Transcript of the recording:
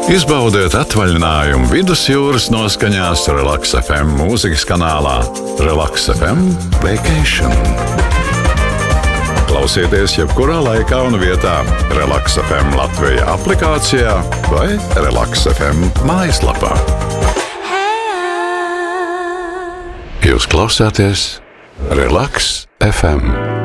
Izbaudiet atvaļinājumu vidusjūras noskaņās Relaks FM mūzikas kanālā Relaks FM Vacation. Klausieties jebkurā laikā un vietā Relaks FM Latvija aplikācijā vai Relaks FM mājaslapā. Jūs klausāties Relaks FM.